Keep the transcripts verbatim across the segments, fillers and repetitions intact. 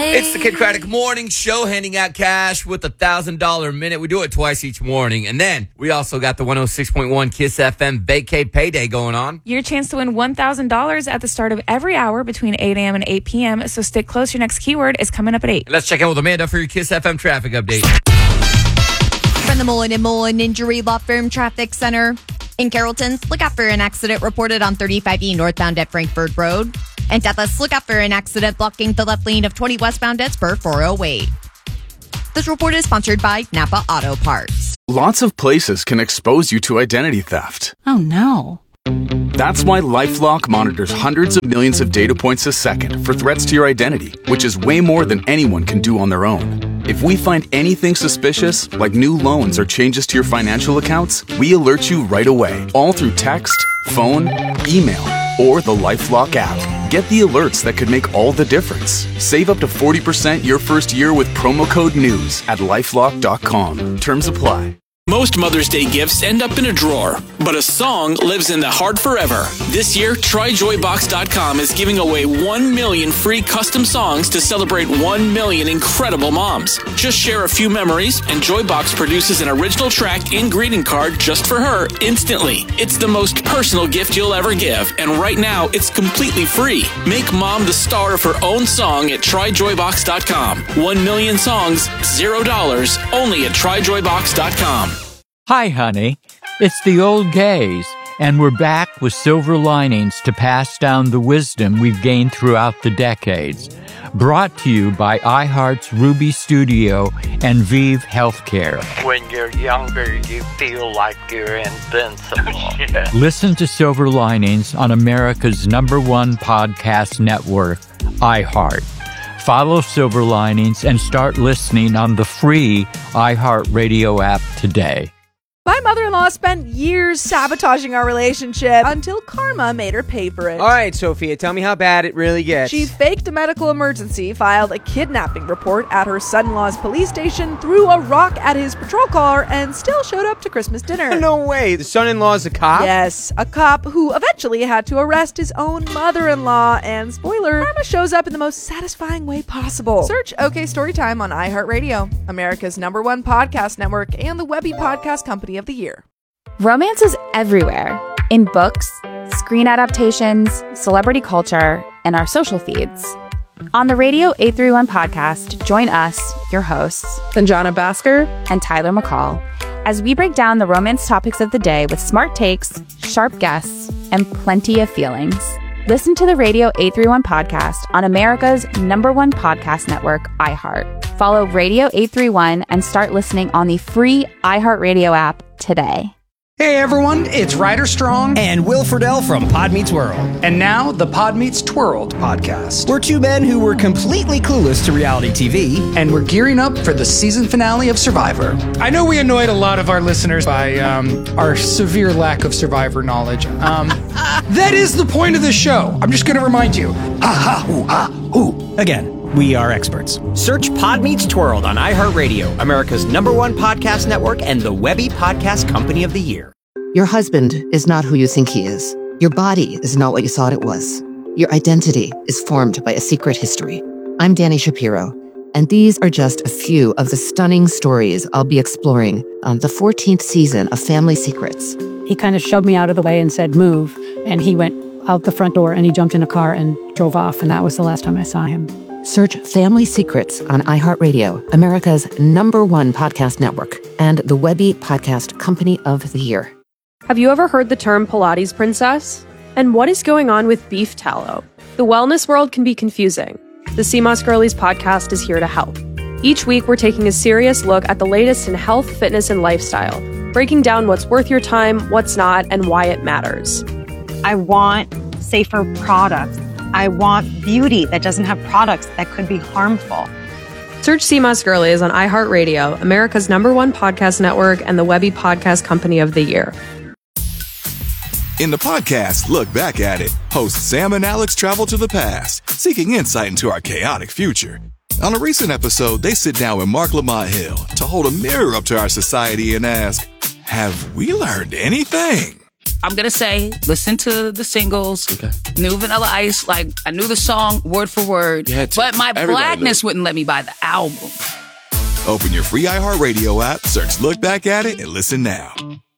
Hey. It's the Kid Craddock Morning Show, handing out cash with a one thousand dollars minute. We do it twice each morning. And then we also got the one oh six point one Kiss F M Vacay Payday going on. Your chance to win one thousand dollars at the start of every hour between eight a.m. and eight p.m. So stick close. Your next keyword is coming up at eight. Let's check in with Amanda for your Kiss F M traffic update. From the Mullen and Mullen Injury Law Firm Traffic Center in Carrollton, look out for an accident reported on thirty-five E northbound at Frankfurt Road. And Dallas, look out for an accident blocking the left lane of twenty westbound at Spur four oh eight. This report is sponsored by Napa Auto Parts. Lots of places can expose you to identity theft. Oh, no. That's why LifeLock monitors hundreds of millions of data points a second for threats to your identity, which is way more than anyone can do on their own. If we find anything suspicious, like new loans or changes to your financial accounts, we alert you right away, all through text, phone, email, or the LifeLock app. Get the alerts that could make all the difference. Save up to forty percent your first year with promo code NEWS at lifelock dot com. Terms apply. Most Mother's Day gifts end up in a drawer, but a song lives in the heart forever. This year, try joy box dot com is giving away one million free custom songs to celebrate one million incredible moms. Just share a few memories, and Joybox produces an original track and greeting card just for her instantly. It's the most personal gift you'll ever give, and right now, it's completely free. Make mom the star of her own song at try joy box dot com. One million songs, zero dollars, only at try joy box dot com. Hi, honey. It's the old gays, and we're back with silver linings to pass down the wisdom we've gained throughout the decades. Brought to you by iHeart's Ruby Studio and Vive Healthcare. When you're younger, you feel like you're invincible. Yeah. Listen to Silver Linings on America's number one podcast network, iHeart. Follow Silver Linings and start listening on the free iHeartRadio app today. My mother-in-law spent years sabotaging our relationship until karma made her pay for it. All right, Sophia, tell me how bad it really gets. She faked a medical emergency, filed a kidnapping report at her son-in-law's police station, threw a rock at his patrol car, and still showed up to Christmas dinner. No way. The son-in-law's a cop? Yes, a cop who eventually had to arrest his own mother-in-law. And spoiler, karma shows up in the most satisfying way possible. Search OK Storytime on iHeartRadio, America's number one podcast network, and the Webby Podcast Company of the Year. Romance is everywhere. In books, screen adaptations, celebrity culture, and our social feeds. On the Radio eight thirty-one podcast, join us, your hosts, Sanjana Bhaskar and Tyler McCall, as we break down the romance topics of the day with smart takes, sharp guests, and plenty of feelings. Listen to the Radio eight thirty-one podcast on America's number one podcast network, iHeart. Follow Radio eight thirty-one and start listening on the free iHeartRadio app today. Hey everyone, it's Ryder Strong and Will Friedle from Pod Meets World. And now the Pod Meets Twirled podcast. We're two men who were completely clueless to reality T V. And we're gearing up for the season finale of Survivor. I know we annoyed a lot of our listeners by um, our severe lack of Survivor knowledge. Um, that is the point of the show. I'm just going to remind you. Ha ha hoo ha hoo. Again. We are experts. Search Pod Meets Twirled on iHeartRadio, America's number one podcast network and the Webby Podcast Company of the Year. Your husband is not who you think he is. Your body is not what you thought it was. Your identity is formed by a secret history. I'm Danny Shapiro, and these are just a few of the stunning stories I'll be exploring on the fourteenth season of Family Secrets. He kind of shoved me out of the way and said, move, and he went out the front door and he jumped in a car and drove off, and that was the last time I saw him. Search Family Secrets on iHeartRadio, America's number one podcast network, and the Webby Podcast Company of the Year. Have you ever heard the term Pilates princess? And what is going on with beef tallow? The wellness world can be confusing. The C M O S Girlies podcast is here to help. Each week, we're taking a serious look at the latest in health, fitness, and lifestyle, breaking down what's worth your time, what's not, and why it matters. I want safer products. I want beauty that doesn't have products that could be harmful. Search C M O S Girlies on iHeartRadio, America's number one podcast network, and the Webby Podcast Company of the Year. In the podcast, Look Back at It, hosts Sam and Alex travel to the past, seeking insight into our chaotic future. On a recent episode, they sit down with Mark Lamont Hill to hold a mirror up to our society and ask, have we learned anything? I'm going to say, listen to the singles. Okay. Knew Vanilla Ice. Like, I knew the song word for word. But my blackness wouldn't let me buy the album. Open your free iHeartRadio app, search Look Back at It, and listen now.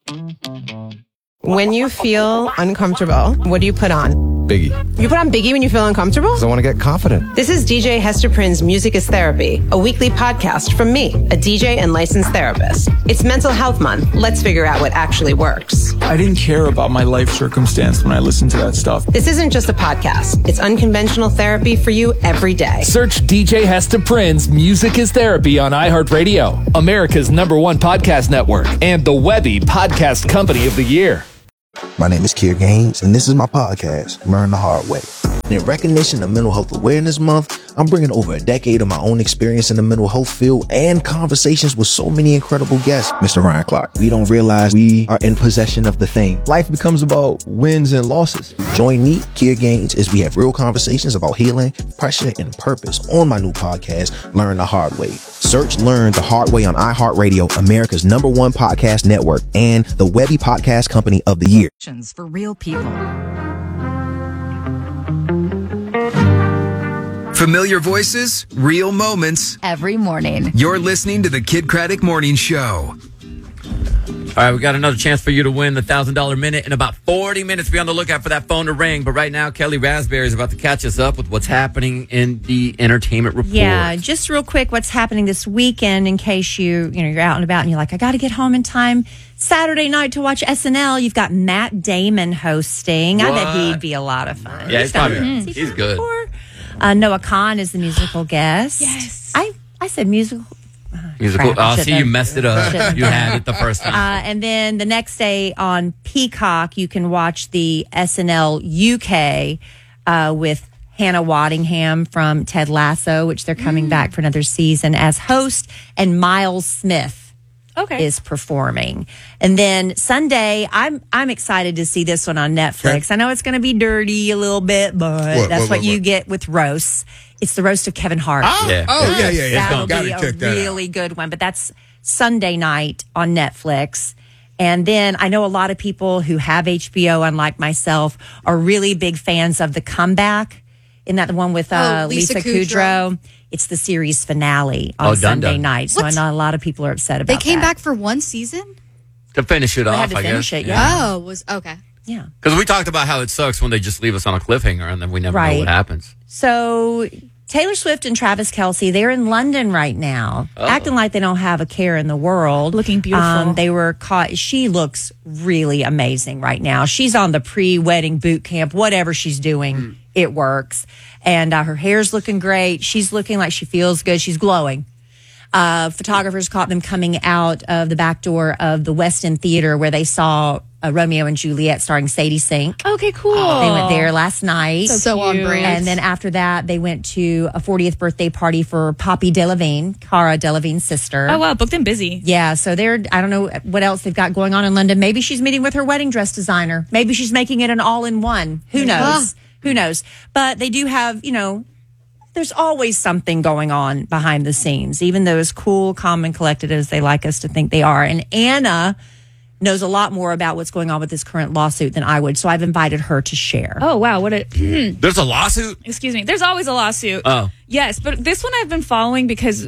When you feel uncomfortable, what do you put on? Biggie. You put on Biggie when you feel uncomfortable? Because I want to get confident. This is D J Hester Prynne's Music is Therapy, a weekly podcast from me, a D J and licensed therapist. It's Mental Health Month. Let's figure out what actually works. I didn't care about my life circumstance when I listened to that stuff. This isn't just a podcast. It's unconventional therapy for you every day. Search D J Hester Prynne's Music is Therapy on iHeartRadio, America's number one podcast network, and the Webby Podcast Company of the Year. My name is Kier Gaines, and this is my podcast, Learn the Hard Way. In recognition of Mental Health Awareness Month, I'm bringing over a decade of my own experience in the mental health field and conversations with so many incredible guests. Mister Ryan Clark, we don't realize we are in possession of the thing. Life becomes about wins and losses. Join me, Kier Gaines, as we have real conversations about healing, pressure, and purpose on my new podcast, Learn the Hard Way. Search Learn the Hard Way on iHeartRadio, America's number one podcast network, and the Webby Podcast Company of the Year. For real people. Familiar voices, real moments. Every morning. You're listening to the Kid Craddock Morning Show. All right, we got another chance for you to win the one thousand dollars minute in about forty minutes. Be on the lookout for that phone to ring. But right now, Kelly Raspberry is about to catch us up with what's happening in the entertainment report. Yeah, just real quick, what's happening this weekend in case you, you know, you're out and about and you're like, I got to get home in time Saturday night to watch S N L. You've got Matt Damon hosting. What? I bet he'd be a lot of fun. Yeah, he's probably mm, he's good. Uh, Noah Khan is the musical guest. Yes. I, I said musical. Musical. Crap, I Oh, see, shouldn't you have- messed it up. shouldn't have You done had that. it the first time. Uh, and then the next day on Peacock, you can watch the S N L U K uh, with Hannah Waddingham from Ted Lasso, which they're coming back for another season as host, and Miles Smith okay. is performing. And then Sunday, I'm I'm excited to see this one on Netflix. I know it's going to be dirty a little bit, but What, that's what, what, what, you what? get with roasts. It's the roast of Kevin Hart. Oh, Yeah. oh, yeah, yeah, yeah. That'll Gotta be a check that out. really good one. But that's Sunday night on Netflix. And then I know a lot of people who have H B O, unlike myself, are really big fans of The Comeback. Isn't that the one with uh, Oh, Lisa Lisa, Kudrow. Kudrow? It's the series finale on Oh, done, Sunday done. night. So What? I know a lot of people are upset They about came that. back for one season? To finish it They off, had to I finish guess. it, yeah. Oh, was okay. Yeah. Because we talked about how it sucks when they just leave us on a cliffhanger and then we never know Right. what happens. So Taylor Swift and Travis Kelce, they're in London right now, Oh. acting like they don't have a care in the world. Looking beautiful. Um, they were caught. She looks really amazing right now. She's on the pre-wedding boot camp, whatever she's doing, Hmm. it works. And uh, her hair's looking great. She's looking like she feels good. She's glowing. Uh, photographers caught them coming out of the back door of the West End Theater where they saw uh, Romeo and Juliet starring Sadie Sink. Okay, cool. They went there last night. So So on cute. brand. And then after that, they went to a fortieth birthday party for Poppy Delevingne, Cara Delevingne's sister. Oh, wow. Booked and busy. Yeah, so they're, I don't know what else they've got going on in London. Maybe she's meeting with her wedding dress designer. Maybe she's making it an all-in-one. Who knows? Who knows? But they do have, you know, there's always something going on behind the scenes, even though as cool, calm, and collected as they like us to think they are. And Anna knows a lot more about what's going on with this current lawsuit than I would, so I've invited her to share. Oh, wow. What a. There's a lawsuit? Excuse me. There's always a lawsuit. Oh. Yes, but this one I've been following because.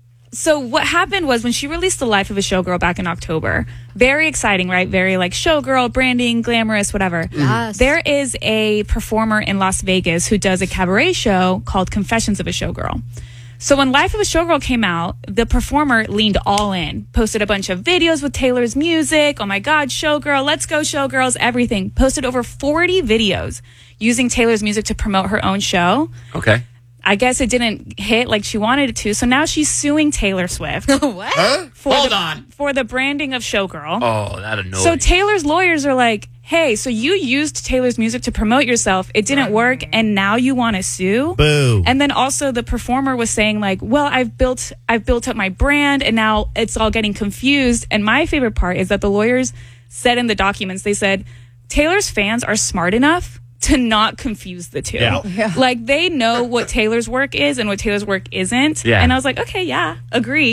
So what happened was when she released The Life of a Showgirl back in October, very exciting, right? Very like showgirl, branding, glamorous, whatever. Yes. There is a performer in Las Vegas who does a cabaret show called Confessions of a Showgirl. So when Life of a Showgirl came out, the performer leaned all in, posted a bunch of videos with Taylor's music. Oh my God, Showgirl, let's go Showgirls, everything. Posted over forty videos using Taylor's music to promote her own show. Okay. I guess it didn't hit like she wanted it to, so now she's suing Taylor Swift. What? Huh? For Hold the, on. For the branding of Showgirl. Oh, that annoys So me. Taylor's lawyers are like, hey, so you used Taylor's music to promote yourself. It didn't work, and now you want to sue? Boo. And then also the performer was saying like, well, I've built I've built up my brand, and now it's all getting confused. And my favorite part is that the lawyers said in the documents, they said, Taylor's fans are smart enough to not confuse the two. Yeah. Yeah. Like they know what Taylor's work is and what Taylor's work isn't. Yeah. And I was like, okay, yeah, agree.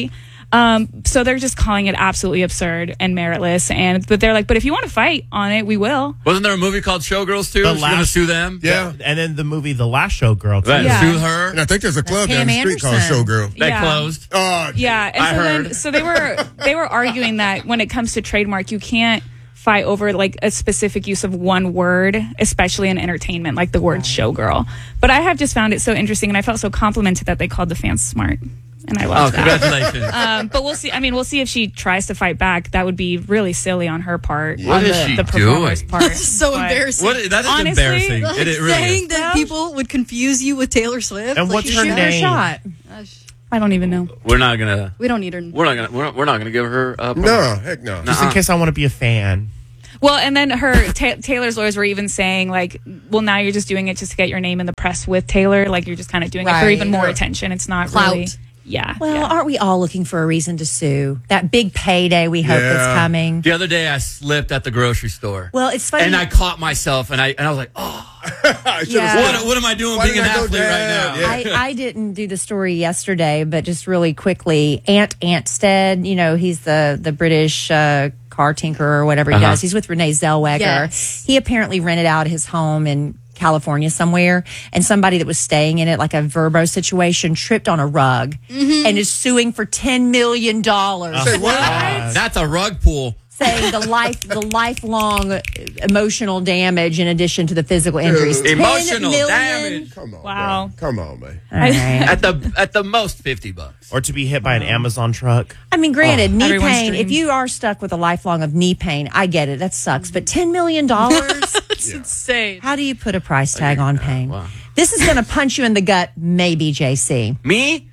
Um, so they're just calling it absolutely absurd and meritless. And but they're like, but if you want to fight on it, we will. Wasn't there a movie called Showgirls too? The She's gonna sue them. Yeah. And then the movie The Last Showgirl too. Right, Yeah. sue her. And I think there's a club Pam down the street called Anderson. Showgirl. They Yeah. closed. Oh, Yeah, and I so heard. then so they were they were arguing that when it comes to trademark, you can't fight over like a specific use of one word, especially in entertainment, like the word showgirl. But I have just found it so interesting, and I felt so complimented that they called the fans smart. And I love Oh, that. congratulations. Um, but we'll see. I mean, we'll see if she tries to fight back. That would be really silly on her part. What on is the, she the performer's doing? part. That's so But embarrassing. What- that is honestly, embarrassing. Like It- it really saying is. that people would confuse you with Taylor Swift. And Like, what's you her shoot name? shot. I don't even know. We're not gonna. We don't need her. We're not gonna. We're not, we're not gonna give her. Uh, No, heck no. Just in case I want to be a fan. Well, and then her ta- Taylor's lawyers were even saying like, well, now you're just doing it just to get your name in the press with Taylor. Like you're just kind of doing it for Right. even more Yeah. attention. It's not Clout. really. Yeah. Well, yeah. aren't we all looking for a reason to sue? That big payday we hope Yeah. is coming. The other day, I slipped at the grocery store. Well, it's funny. And I caught myself, and I and I was like, oh, Yeah. what, what am I doing Why being did an I go athlete right now? I, I didn't do the story yesterday, but just really quickly, Ant Antstead, you know, he's the the British uh, car tinkerer or whatever he Uh-huh. does. He's with Renee Zellweger. Yes. He apparently rented out his home in California somewhere, and somebody that was staying in it, like a Verbo situation, tripped on a rug Mm-hmm. and is suing for ten million dollars. Say what? That's a rug pull. Saying the life, the lifelong emotional damage in addition to the physical injuries. ten Emotional million? damage. Come on, wow. Come on, man. At the at the most fifty bucks. Or to be hit by an Amazon truck. I mean, granted, Oh, knee everyone's pain, dream. if you are stuck with a lifelong of knee pain, I get it. That sucks. But ten million dollars? That's insane. How do you put a price tag on pain? This is going to punch you in the gut, maybe, J C. Me?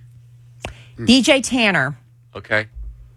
D J Tanner. Okay.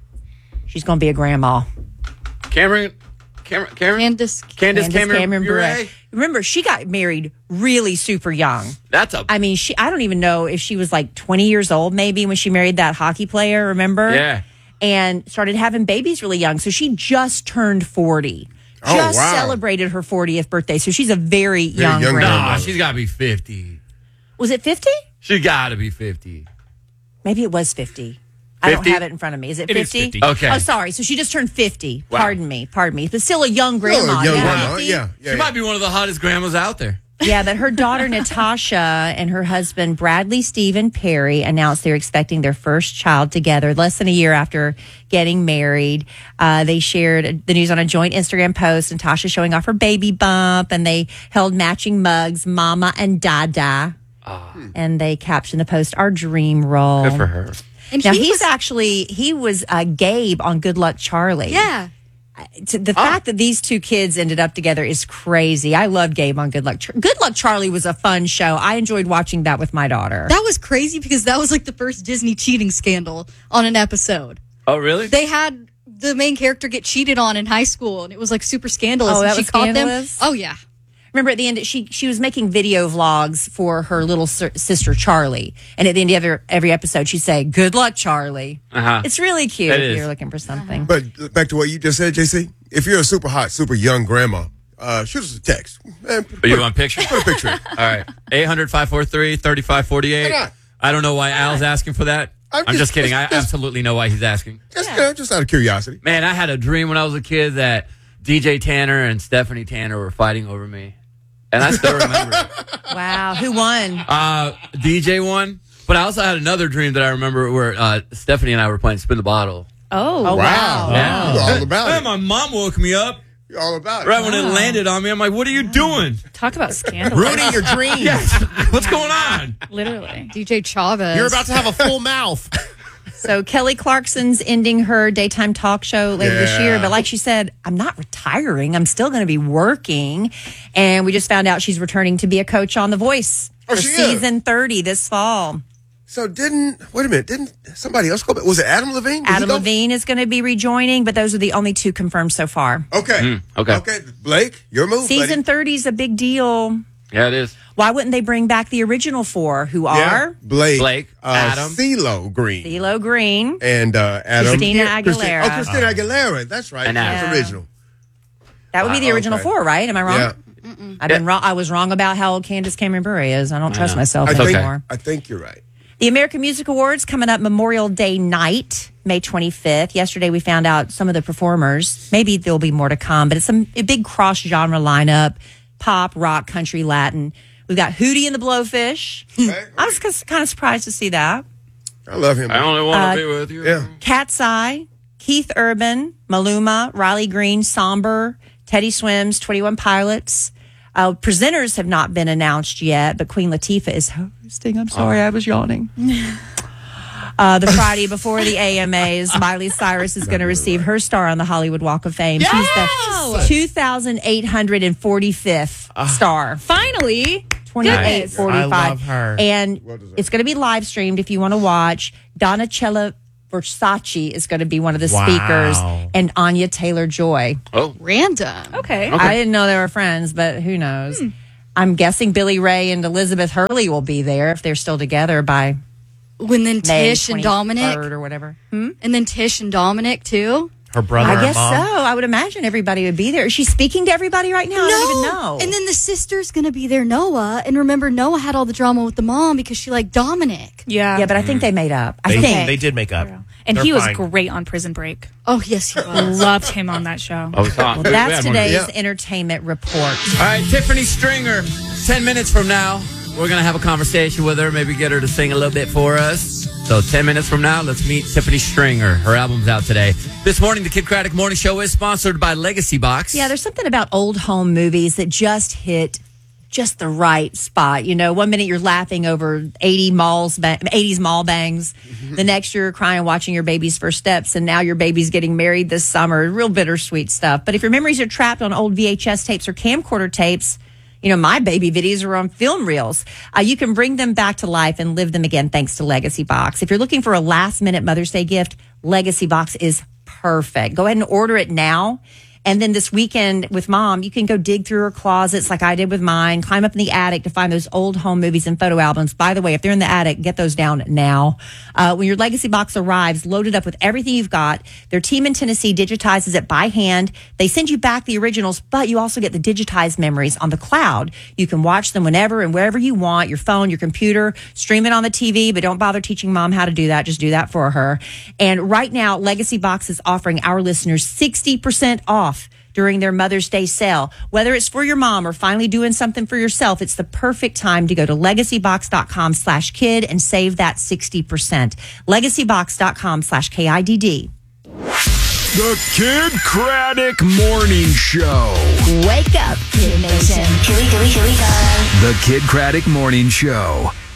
She's going to be a grandma. Cameron. Cameron. Cameron. Candace. Candace Cameron. Bure. Bure. Remember, she got married really super young. That's a. I mean, she. I don't even know if she was like twenty years old, maybe, when she married that hockey player, remember? Yeah. And started having babies really young. So she just turned forty. Oh, just wow. celebrated her fortieth birthday. So she's a very, young, Nah, grandma. she's got to be fifty. Was it fifty? She got to be fifty. Maybe it was fifty. I don't fifty? have it in front of me. Is it It is fifty? fifty. Okay. Oh, sorry. So she just turned fifty. Wow. Pardon me. Pardon me. But still a young grandma. young yeah. grandma, fifty? yeah, She might be one of the hottest grandmas out there. Yeah, that her daughter Natasha and her husband Bradley Stephen Perry announced they're expecting their first child together less than a year after getting married. Uh, they shared the news on a joint Instagram post. Natasha showing off her baby bump, and they held matching mugs, Mama and Dada. And they captioned the post, "Our dream role." Good for her. And now he he's was- actually he was uh, Gabe on Good Luck Charlie. Yeah. To- The fact that these two kids ended up together is crazy. I love Gabe on Good Luck. Char- Good Luck Charlie was a fun show. I enjoyed watching that with my daughter. That was crazy because that was like the first Disney cheating scandal on an episode. Oh, really? They had the main character get cheated on in high school, and it was like super scandalous. Oh, and that she was caught scandalous? them. Oh yeah. Remember at the end, she she was making video vlogs for her little si- sister Charlie, and at the end of every, every episode, she'd say, "Good luck, Charlie." Uh-huh. It's really cute It if is. you're looking for something. But back to what you just said, J C. If you're a super hot, super young grandma, uh, shoot us a text. Man, Are you on picture? Put a picture. All right. eight hundred, five four three, three five four eight. Why not? I don't know why Al's asking for that. I'm I'm, just, just- kidding. I just- absolutely know why he's asking. Just, you know, just out of curiosity. Man, I had a dream when I was a kid that D J Tanner and Stephanie Tanner were fighting over me. And I still remember it. Wow, who won? Uh, D J won. But I also had another dream that I remember where uh, Stephanie and I were playing Spin the Bottle. Oh, wow. wow. Yeah. You're all about Man, it. my mom woke me up. You're all about it. Right when it landed on me, I'm like, what are you doing? Talk about scandal. Ruining your dreams. Yes. What's going on? Literally. D J Chavez. You're about to have a full mouth. So Kelly Clarkson's ending her daytime talk show later this Yeah. year. But like she said, I'm not retiring. I'm still going to be working. And we just found out she's returning to be a coach on The Voice Oh, for she is? season thirty this fall. So didn't, wait a minute, didn't somebody else go back? Was it Adam Levine? Did he Adam go? Levine is going to be rejoining, but those are the only two confirmed so far. Okay. Mm, okay. Okay. Blake, your move, Season buddy. thirty is a big deal. Yeah, it is. Why wouldn't they bring back the original four who Yeah. are Blake. Blake, uh, Adam. CeeLo Green. CeeLo Green, And uh, Adam. Christina Yeah, Christi- Aguilera. Oh, Christina Aguilera. That's right. And That's Adam. original. That would be the Uh, original okay. four, right? Am I wrong? Yeah. I've been wrong. I was wrong about how old Candace Cameron Bure is. I don't trust know. myself I think, anymore. I think you're right. The American Music Awards coming up Memorial Day night. May twenty-fifth. Yesterday, we found out some of the performers. Maybe there'll be more to come, but it's some, a big cross-genre lineup, pop, rock, country, Latin. We've got Hootie and the Blowfish. I was kind of surprised to see that. I love him. I only want to Uh, be with you. Yeah. Cat's Eye, Keith Urban, Maluma, Riley Green, Somber, Teddy Swims, twenty-one Pilots. Uh, presenters have not been announced yet, but Queen Latifah is hosting. I'm sorry, I was yawning. Uh, the Friday before the A M As, Miley Cyrus is going to receive her star on the Hollywood Walk of Fame. Yes! She's the two thousand eight hundred forty-fifth star. Finally. twenty-eight Goodness. forty-five. I love her. And it's going to be live streamed if you want to watch. Donatella Versace is going to be one of the Wow. speakers, and Anya Taylor-Joy. Oh. Random. Okay. I didn't know they were friends, but who knows? Hmm. I'm guessing Billy Ray and Elizabeth Hurley will be there if they're still together by When then May Tish and Dominic. twenty-third or whatever. And then Tish and Dominic, too. Her brother I and guess mom. so. I would imagine everybody would be there. Is she speaking to everybody right now? I don't even know. And then the sister's going to be there, Noah. And remember, Noah had all the drama with the mom because she liked Dominic. Yeah. Yeah, but I think they made up. I They, think. they did make up. And They're he was fine. great on Prison Break. Oh, yes, he was. Loved him on that show. Oh, it's on. Well, that's We had one. today's Yeah. entertainment report. All right, Tiffany Stringer. Ten minutes from now, we're going to have a conversation with her, maybe get her to sing a little bit for us. So ten minutes from now, let's meet Tiffany Stringer. Her album's out today. This morning, the Kid Craddock Morning Show is sponsored by Legacy Box. Yeah, there's something about old home movies that just hit just the right spot. You know, one minute you're laughing over eighty malls, ba- eighties mall bangs. The next you're crying watching your baby's first steps, and now your baby's getting married this summer. Real bittersweet stuff. But if your memories are trapped on old V H S tapes or camcorder tapes, you know, my baby videos are on film reels. Uh, you can bring them back to life and live them again thanks to Legacy Box. If you're looking for a last-minute Mother's Day gift, Legacy Box is perfect. Go ahead and order it now. And then this weekend with Mom, you can go dig through her closets like I did with mine, climb up in the attic to find those old home movies and photo albums. By the way, if they're in the attic, get those down now. Uh, when your Legacy Box arrives, loaded up with everything you've got, their team in Tennessee digitizes it by hand. They send you back the originals, but you also get the digitized memories on the cloud. You can watch them whenever and wherever you want, your phone, your computer, stream it on the T V, but don't bother teaching Mom how to do that. Just do that for her. And right now, Legacy Box is offering our listeners sixty percent off during their Mother's Day sale. Whether it's for your mom or finally doing something for yourself, it's the perfect time to go to legacybox.com slash kid and save that sixty percent. Legacybox.com slash K I D D. The Kid Craddock Morning Show. Wake up, Kid Nation. The Kid Craddock Morning Show.